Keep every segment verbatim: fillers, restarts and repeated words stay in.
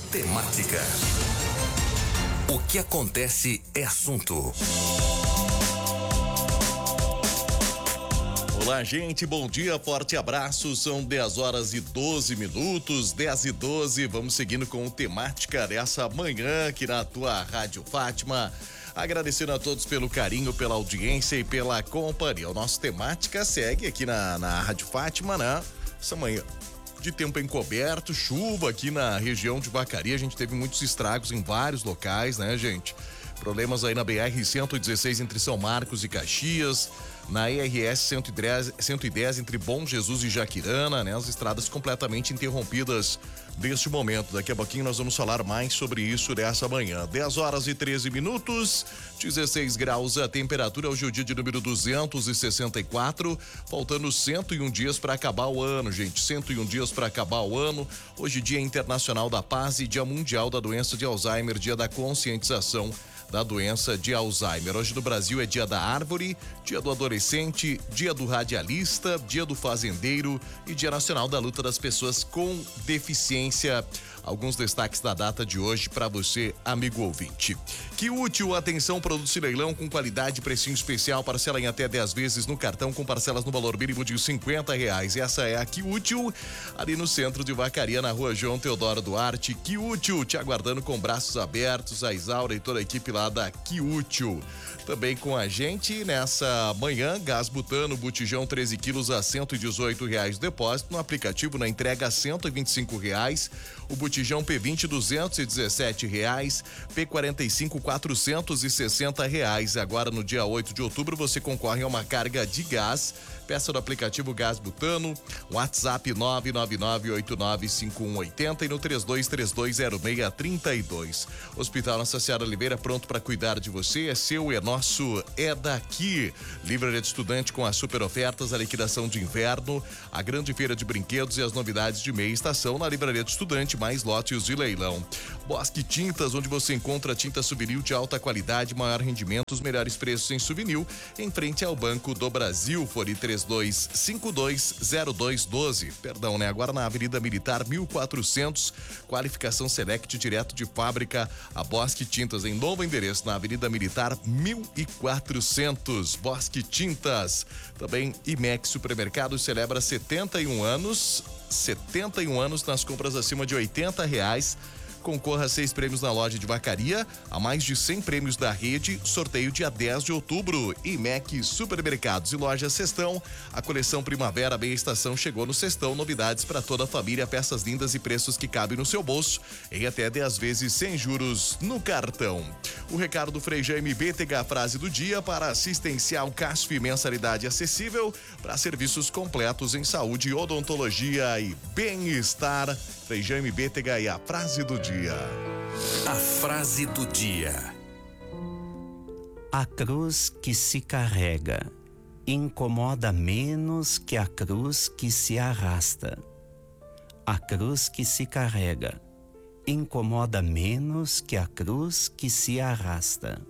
Temática. O que acontece é assunto. Olá, gente, bom dia, forte abraço, são dez horas e doze minutos, dez e doze, vamos seguindo com o Temática dessa manhã aqui na tua Rádio Fátima, agradecendo a todos pelo carinho, pela audiência e pela companhia. O nosso Temática segue aqui na, na Rádio Fátima, né? Essa manhã de tempo encoberto, chuva aqui na região de Vacaria, a gente teve muitos estragos em vários locais, né, gente? Problemas aí na B R cento e dezesseis entre São Marcos e Caxias, na E R S cento e dez entre Bom Jesus e Jaquirana, né? As estradas completamente interrompidas neste momento. Daqui a pouquinho nós vamos falar mais sobre isso dessa manhã. dez horas e treze minutos, dezesseis graus a temperatura, hoje é o dia de número duzentos e sessenta e quatro, faltando cento e um dias para acabar o ano, gente. cento e um dias para acabar o ano. Hoje, Dia Internacional da Paz e Dia Mundial da Doença de Alzheimer, Dia da Conscientização da doença de Alzheimer. Hoje no Brasil é Dia da Árvore, Dia do Adolescente, Dia do Radialista, Dia do Fazendeiro e Dia Nacional da Luta das Pessoas com Deficiência. Alguns destaques da data de hoje para você, amigo ouvinte. Que útil, atenção, produtos de leilão com qualidade, precinho especial, parcela em até dez vezes no cartão com parcelas no valor mínimo de cinquenta reais. Essa é a Que Útil, ali no centro de Vacaria, na rua João Teodoro Duarte. Que Útil, te aguardando com braços abertos, a Isaura e toda a equipe lá da Que Útil. Também com a gente nessa manhã, gás butano, botijão treze quilos a cento e dezoito reais o depósito, no aplicativo na entrega a cento e vinte e cinco reais, o botijão P vinte duzentos e dezessete reais, P quarenta e cinco quatrocentos e sessenta reais. Agora no dia oito de outubro você concorre a uma carga de gás. Peça do aplicativo Gás Butano, WhatsApp nove nove nove oito nove cinco um oito zero e no três dois três dois zero seis três dois. Hospital Nossa Senhora Oliveira, pronto para cuidar de você, é seu, é nosso, é daqui. Livraria de Estudante com as super ofertas, a liquidação de inverno, a grande feira de brinquedos e as novidades de meia estação na Livraria de Estudante, mais lotes de leilão. Bosque Tintas, onde você encontra tinta souvenir de alta qualidade, maior rendimento, os melhores preços em souvenir, em frente ao Banco do Brasil. Fone três dois cinco dois zero dois um dois. Perdão, né? Agora na Avenida Militar mil e quatrocentos, qualificação Select direto de fábrica. A Bosque Tintas em novo endereço na Avenida Militar mil e quatrocentos. Bosque Tintas. Também Imex Supermercados celebra setenta e um anos. setenta e um anos nas compras acima de oitenta reais. Concorra a seis prêmios na loja de Vacaria, a mais de cem prêmios da rede, sorteio dia dez de outubro. Imex Supermercados e Loja Sestão, a coleção Primavera Meia Estação chegou no Sestão, novidades para toda a família, peças lindas e preços que cabem no seu bolso, em até dez vezes sem juros no cartão. O recado do Frei Jaime Bétega, a frase do dia: para assistencial C A S F, mensalidade acessível para serviços completos em saúde, odontologia e bem-estar. Frei Jaime Bétega e a frase do dia. A frase do dia. A cruz que se carrega incomoda menos que a cruz que se arrasta. A cruz que se carrega incomoda menos que a cruz que se arrasta.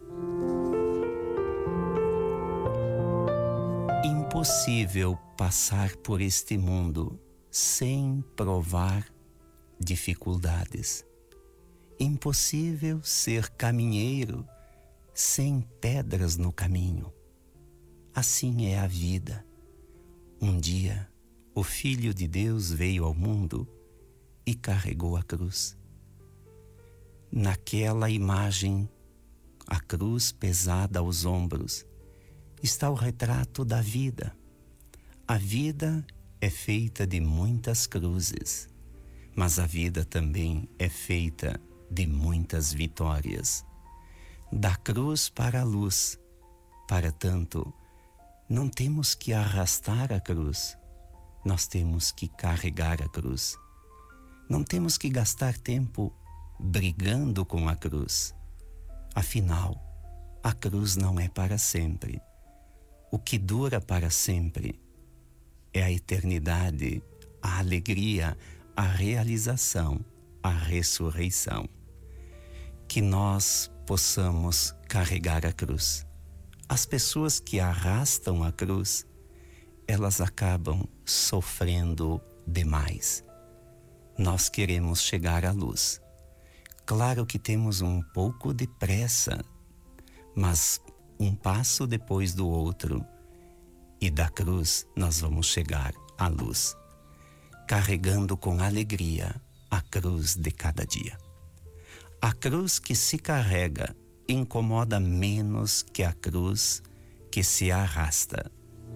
Impossível passar por este mundo sem provar dificuldades. Impossível ser caminheiro sem pedras no caminho. Assim é a vida. Um dia, o Filho de Deus veio ao mundo e carregou a cruz. Naquela imagem, a cruz pesada aos ombros, está o retrato da vida. A vida é feita de muitas cruzes, mas a vida também é feita de muitas vitórias. Da cruz para a luz, para tanto, não temos que arrastar a cruz, nós temos que carregar a cruz. Não temos que gastar tempo brigando com a cruz. Afinal, a cruz não é para sempre. O que dura para sempre é a eternidade, a alegria, a realização, a ressurreição. Que nós possamos carregar a cruz. As pessoas que arrastam a cruz, elas acabam sofrendo demais. Nós queremos chegar à luz. Claro que temos um pouco de pressa, mas um passo depois do outro, e da cruz nós vamos chegar à luz, carregando com alegria a cruz de cada dia. A cruz que se carrega incomoda menos que a cruz que se arrasta.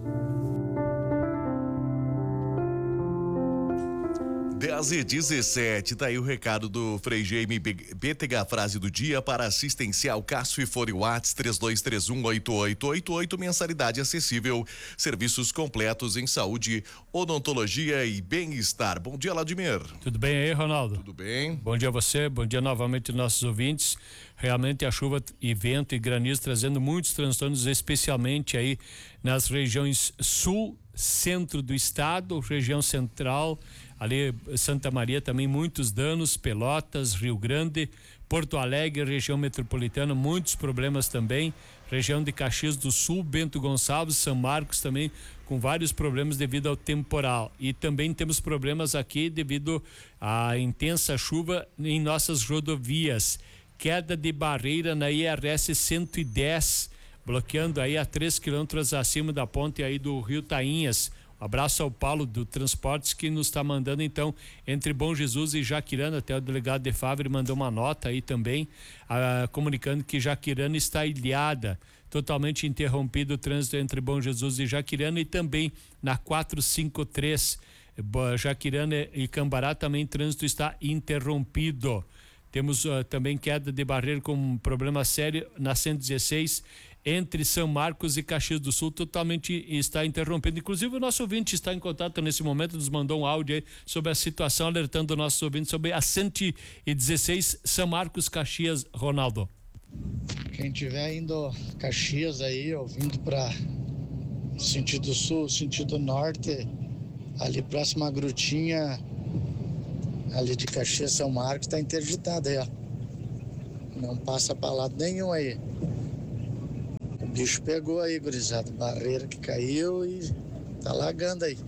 dez e dezessete, tá aí o recado do Frei Jaime Bétega, a frase do dia para assistencial Cássio e Fore Watts três dois três um oito oito oito oito, mensalidade acessível, serviços completos em saúde, odontologia e bem-estar. Bom dia, Vladimir. Tudo bem aí, Ronaldo? Tudo bem. Bom dia a você, bom dia novamente aos nossos ouvintes. Realmente a chuva e vento e granizo trazendo muitos transtornos, especialmente aí nas regiões sul, centro do estado, região central, ali Santa Maria também muitos danos, Pelotas, Rio Grande, Porto Alegre, região metropolitana, muitos problemas também, região de Caxias do Sul, Bento Gonçalves, São Marcos também com vários problemas devido ao temporal, e também temos problemas aqui devido à intensa chuva em nossas rodovias, queda de barreira na I R S cento e dez, bloqueando aí a três quilômetros acima da ponte aí do Rio Tainhas. Abraço ao Paulo do Transportes, que nos está mandando então entre Bom Jesus e Jaquirana. Até o delegado de Favre mandou uma nota aí também, ah, comunicando que Jaquirana está ilhada, totalmente interrompido o trânsito entre Bom Jesus e Jaquirana, e também na quatrocentos e cinquenta e três Jaquirana e Cambará também trânsito está interrompido. Temos uh, também queda de barreira com um problema sério na cento e dezesseis entre São Marcos e Caxias do Sul, totalmente está interrompido. Inclusive o nosso ouvinte está em contato nesse momento, nos mandou um áudio aí sobre a situação, alertando o nosso ouvinte sobre a cento e dezesseis São Marcos, Caxias. Ronaldo. Quem tiver indo Caxias aí, ou vindo para sentido sul, sentido norte, ali próximo à Grutinha, ali de Caxias, São Marcos, tá interditado aí, ó. Não passa pra lado nenhum aí. O bicho pegou aí, gurizada. Barreira que caiu e tá lagando aí.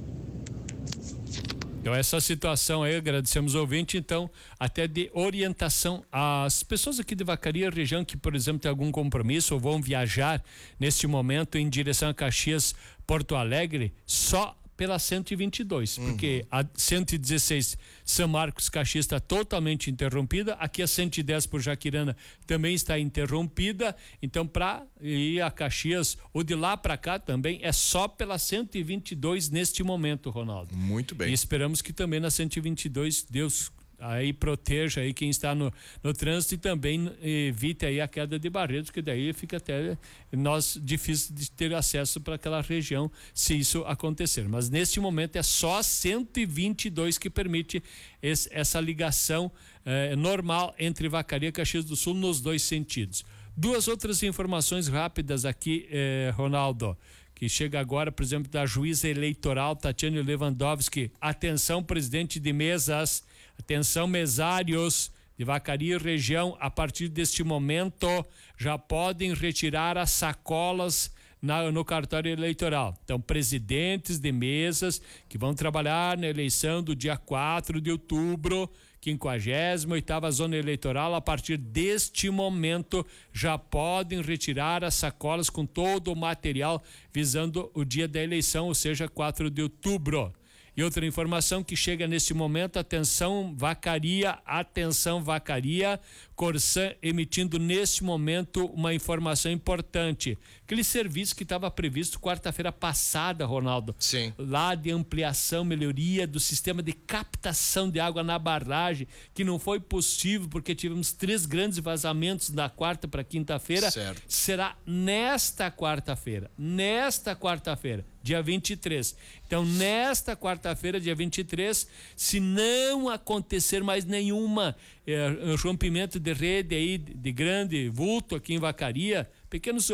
Então essa situação aí, agradecemos ao ouvinte, então, até de orientação às pessoas aqui de Vacaria, região que, por exemplo, tem algum compromisso ou vão viajar neste momento em direção a Caxias, Porto Alegre, só pela cento e vinte e dois, uhum. Porque a cento e dezesseis São Marcos, Caxias está totalmente interrompida, aqui a cento e dez por Jaquirana também está interrompida, então para ir a Caxias ou de lá para cá também é só pela cento e vinte e dois neste momento, Ronaldo. Muito bem. E esperamos que também na cento e vinte e dois Deus aí proteja aí quem está no, no trânsito e também evite aí a queda de barreiras, que daí fica até nós difícil de ter acesso para aquela região se isso acontecer. Mas neste momento é só cento e vinte e dois que permite esse, essa ligação eh, normal entre Vacaria e Caxias do Sul nos dois sentidos. Duas outras informações rápidas aqui, eh, Ronaldo, que chega agora, por exemplo, da juíza eleitoral Tatiane Lewandowski. Atenção, presidente de mesas, atenção, mesários de Vacaria e região, a partir deste momento já podem retirar as sacolas na, no cartório eleitoral. Então, presidentes de mesas que vão trabalhar na eleição do dia quatro de outubro, quinquagésima oitava zona eleitoral, a partir deste momento já podem retirar as sacolas com todo o material visando o dia da eleição, ou seja, quatro de outubro. E outra informação que chega neste momento, atenção Vacaria, atenção Vacaria, Corsan emitindo neste momento uma informação importante. Aquele serviço que estava previsto quarta-feira passada, Ronaldo. Sim. Lá de ampliação, melhoria do sistema de captação de água na barragem, que não foi possível porque tivemos três grandes vazamentos da quarta para quinta-feira. Certo. Será nesta quarta-feira, nesta quarta-feira, dia vinte e três. Então, nesta quarta-feira, dia vinte e três, se não acontecer mais nenhuma eh, rompimento de rede aí de, de grande vulto aqui em Vacaria, pequenos uh,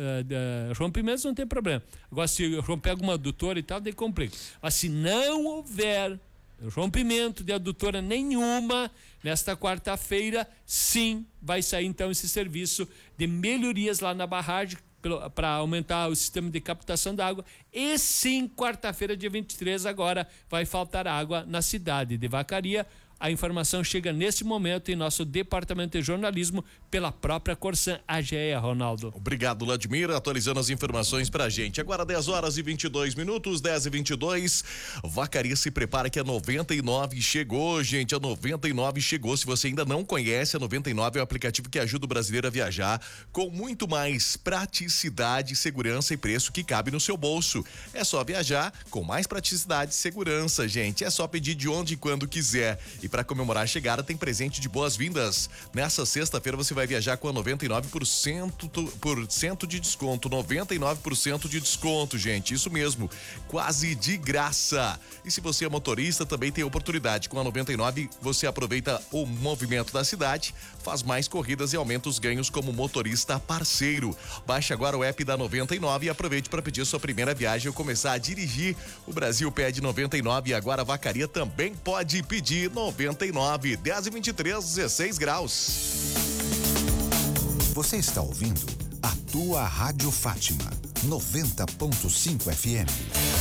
uh, rompimentos não tem problema. Agora, se romper alguma adutora e tal, daí complica. Mas se não houver rompimento de adutora nenhuma nesta quarta-feira, sim, vai sair então esse serviço de melhorias lá na barragem para aumentar o sistema de captação da água. E sim, quarta-feira, dia vinte e três, agora vai faltar água na cidade de Vacaria. A informação chega neste momento em nosso departamento de jornalismo pela própria Corsan A G E A, Ronaldo. Obrigado, Vladimir, atualizando as informações pra gente. Agora dez horas e vinte e dois minutos, dez e vinte e dois. Vacaria se prepara que a noventa e nove chegou, gente. A noventa e nove chegou. Se você ainda não conhece, a noventa e nove é o aplicativo que ajuda o brasileiro a viajar com muito mais praticidade, segurança e preço que cabe no seu bolso. É só viajar com mais praticidade e segurança, gente. É só pedir de onde e quando quiser. E para comemorar a chegada, tem presente de boas-vindas. Nessa sexta-feira você vai viajar com a noventa e nove por cento, por cento de desconto. noventa e nove por cento de desconto, gente. Isso mesmo. Quase de graça. E se você é motorista, também tem oportunidade. Com a noventa e nove, você aproveita o movimento da cidade, faz mais corridas e aumenta os ganhos como motorista parceiro. Baixe agora o app da noventa e nove e aproveite para pedir sua primeira viagem ou começar a dirigir. O Brasil pede noventa e nove e agora a Vacaria também pode pedir noventa e nove. dez e vinte e três, dezesseis graus. Você está ouvindo a tua Rádio Fátima, noventa ponto cinco F M.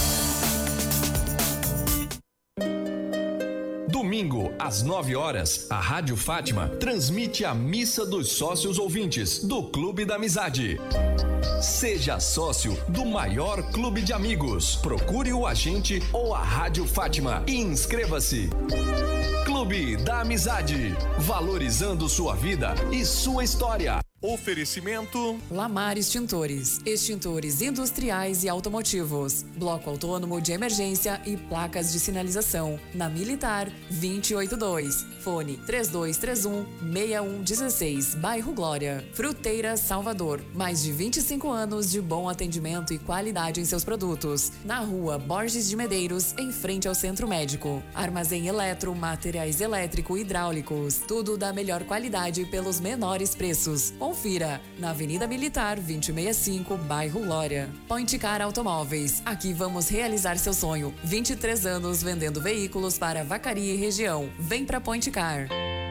Domingo, às nove horas, a Rádio Fátima transmite a Missa dos Sócios Ouvintes do Clube da Amizade. Seja sócio do maior clube de amigos. Procure o agente ou a Rádio Fátima e inscreva-se. Clube da Amizade, valorizando sua vida e sua história. Oferecimento Lamar Extintores, extintores industriais e automotivos, bloco autônomo de emergência e placas de sinalização, na Militar vinte e oito dois, fone três dois três um, seis um um seis, bairro Glória. Fruteira Salvador, mais de vinte e cinco anos de bom atendimento e qualidade em seus produtos, na rua Borges de Medeiros, em frente ao Centro Médico. Armazém eletro, materiais elétrico e hidráulicos, tudo da melhor qualidade pelos menores preços. Confira, na Avenida Militar vinte e sessenta e cinco, bairro Glória. Point Car Automóveis, aqui vamos realizar seu sonho. vinte e três anos vendendo veículos para Vacaria e região. Vem pra Point Car.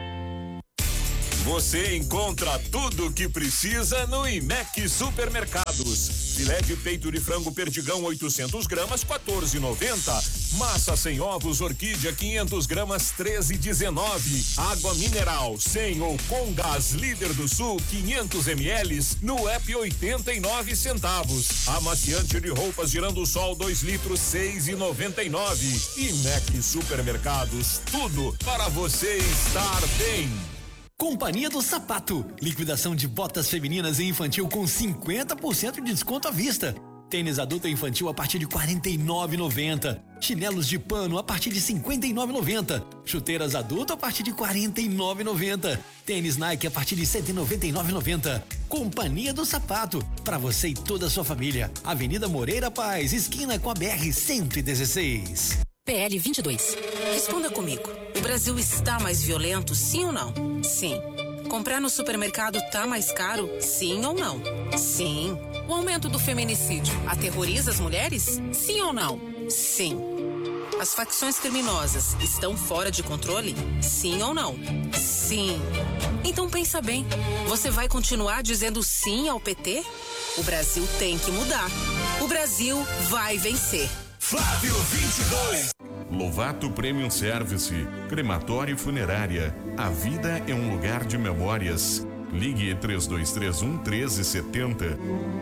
Você encontra tudo o que precisa no Imec Supermercados. Filé de peito de frango perdigão oitocentos gramas, quatorze e noventa. Massa sem ovos orquídea quinhentos gramas, treze e dezenove. Água mineral sem ou com gás Líder do Sul quinhentos mililitros no app oitenta e nove centavos. Amaciante de roupas Girando Sol dois litros, seis e noventa e nove. Imec Supermercados, tudo para você estar bem. Companhia do Sapato, liquidação de botas femininas e infantil com cinquenta por cento de desconto à vista. Tênis adulto e infantil a partir de quarenta e nove reais e noventa centavos. Chinelos de pano a partir de cinquenta e nove reais e noventa centavos. Chuteiras adulto a partir de quarenta e nove reais e noventa centavos. Tênis Nike a partir de cento e noventa e nove reais e noventa centavos. Companhia do Sapato, para você e toda a sua família. Avenida Moreira Paz, esquina com a B R cento e dezesseis. P L vinte e dois. Responda comigo. O Brasil está mais violento, sim ou não? Sim. Comprar no supermercado tá mais caro, sim ou não? Sim. O aumento do feminicídio aterroriza as mulheres? Sim ou não? Sim. As facções criminosas estão fora de controle? Sim ou não? Sim. Então pensa bem, você vai continuar dizendo sim ao P T? O Brasil tem que mudar. O Brasil vai vencer. Flávio vinte e dois. Lovato Premium Service, crematório e funerária. A vida é um lugar de memórias. Ligue três dois três um, treze setenta.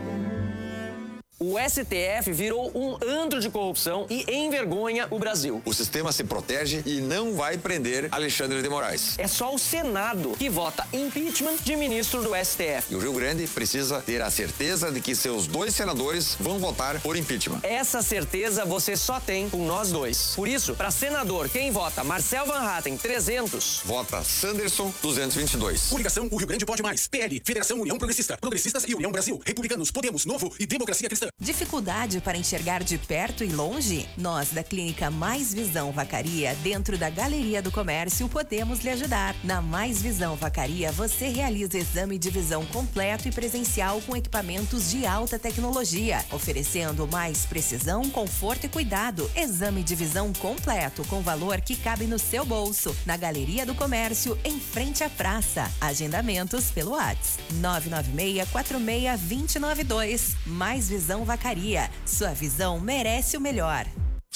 O S T F virou um antro de corrupção e envergonha o Brasil. O sistema se protege e não vai prender Alexandre de Moraes. É só o Senado que vota impeachment de ministro do S T F. E o Rio Grande precisa ter a certeza de que seus dois senadores vão votar por impeachment. Essa certeza você só tem com nós dois. Por isso, para senador, quem vota Marcel Van Hatten, trezentos. Vota Sanderson, duzentos e vinte e dois. Coligação O Rio Grande Pode Mais. P L, Federação União Progressista. Progressistas e União Brasil. Republicanos, Podemos, Novo e Democracia Cristã. Dificuldade para enxergar de perto e longe? Nós, da Clínica Mais Visão Vacaria, dentro da Galeria do Comércio, podemos lhe ajudar. Na Mais Visão Vacaria, você realiza exame de visão completo e presencial com equipamentos de alta tecnologia, oferecendo mais precisão, conforto e cuidado. Exame de visão completo com valor que cabe no seu bolso. Na Galeria do Comércio, em frente à praça. Agendamentos pelo WhatsApp nove nove seis, quatro seis, dois zero nove dois. Mais Visão Vacaria. Sua visão merece o melhor.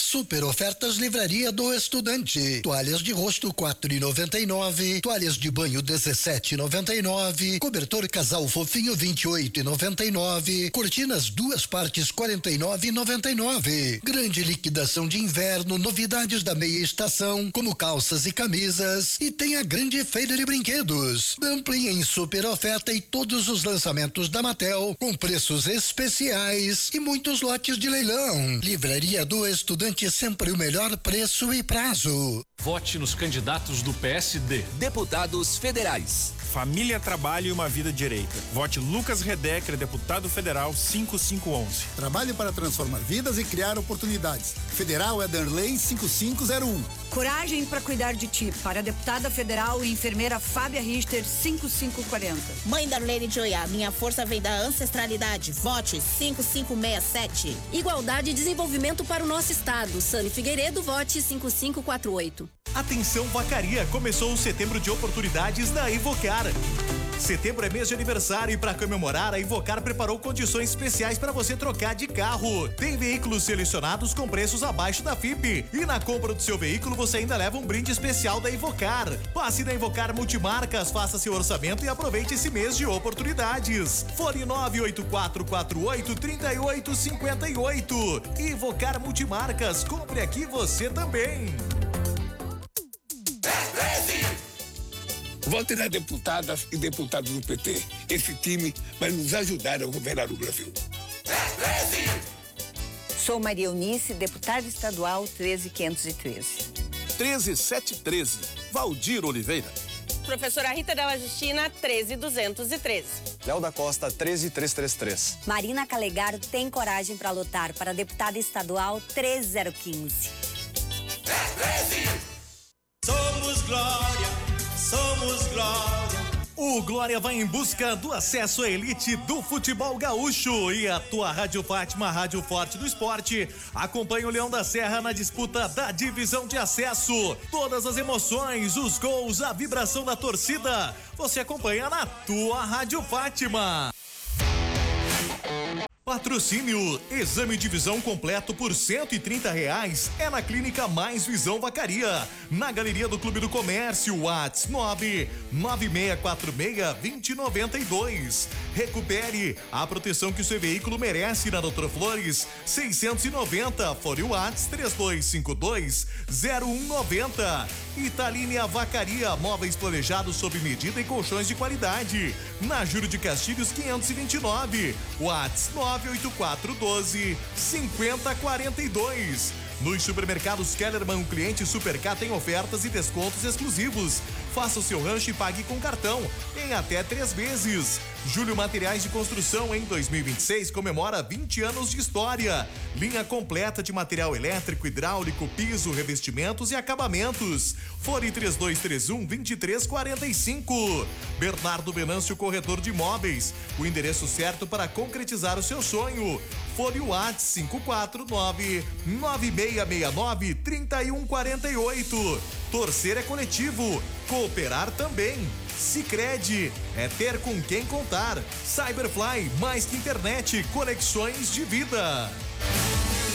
Super ofertas Livraria do Estudante. Toalhas de rosto quatro reais e noventa e nove centavos, toalhas de banho dezessete reais e noventa e nove centavos, cobertor casal fofinho vinte e oito reais e noventa e nove centavos, cortinas duas partes quarenta e nove reais e noventa e nove centavos. Grande liquidação de inverno, novidades da meia estação, como calças e camisas, e tem a grande feira de brinquedos. Dumpling em super oferta e todos os lançamentos da Mattel com preços especiais e muitos lotes de leilão. Livraria do Estudante, sempre o melhor preço e prazo. Vote nos candidatos do P S D. Deputados federais. Família, Trabalho e uma Vida Direita. Vote Lucas Redecker, deputado federal cinco cinco um um. Trabalhe para transformar vidas e criar oportunidades. Federal Ederley cinco cinco zero um. Coragem para cuidar de ti. Para a deputada federal e enfermeira Fábia Richter, cinco cinco quatro zero. Mãe Darlene Joia, minha força vem da ancestralidade. Vote cinco cinco seis sete. Igualdade e desenvolvimento para o nosso estado. Sani Figueiredo, vote cinco cinco quatro oito. Atenção Vacaria, começou o setembro de oportunidades da Evocar. Setembro é mês de aniversário e para comemorar, a Evocar preparou condições especiais para você trocar de carro. Tem veículos selecionados com preços abaixo da F I P. E na compra do seu veículo você ainda leva um brinde especial da Evocar. Passe na Evocar Multimarcas, faça seu orçamento e aproveite esse mês de oportunidades. Fone nove oito quatro quatro oito três oito cinco oito. Evocar Multimarcas, compre aqui você também. Vote nas deputadas e deputados do P T. Esse time vai nos ajudar a governar o Brasil. Sou Maria Eunice, deputada estadual treze mil quinhentos e treze. treze mil setecentos e treze. Valdir Oliveira. Professora Rita Della Justina, treze mil duzentos e treze. Léo da Costa, treze mil trezentos e trinta e três. Marina Calegaro tem coragem para lutar para deputada estadual treze mil quinze. Somos Glória. Somos Glória. O Glória vai em busca do acesso à elite do futebol gaúcho e a tua Rádio Fátima, a Rádio Forte do Esporte, acompanha o Leão da Serra na disputa da divisão de acesso. Todas as emoções, os gols, a vibração da torcida, você acompanha na tua Rádio Fátima. Patrocínio, exame de visão completo por cento e trinta reais é na Clínica Mais Visão Vacaria, na Galeria do Clube do Comércio, WhatsApp nove nove seis quatro seis dois zero nove dois. Recupere a proteção que o seu veículo merece na Doutor Flores seiscentos e noventa, fone WhatsApp três dois cinco dois zero um nove zero. Italine Vacaria, móveis planejados sob medida e colchões de qualidade, na Júlio de Castilhos quinhentos e vinte e nove, WhatsApp nove oito quatro um dois cinco zero quatro dois. Nos supermercados Kellerman, o cliente Supercar tem ofertas e descontos exclusivos. Faça o seu rancho e pague com cartão em até três vezes. Júlio Materiais de Construção, em dois mil e vinte e seis, comemora vinte anos de história. Linha completa de material elétrico, hidráulico, piso, revestimentos e acabamentos. Fone três dois três um, dois três quatro cinco. Bernardo Venâncio, corretor de imóveis. O endereço certo para concretizar o seu sonho. Fone WhatsApp cinco quatro nove, nove seis seis nove, três um quatro oito. Torcer é coletivo, cooperar também. Sicredi é ter com quem contar. Cyberfly, mais que internet, conexões de vida.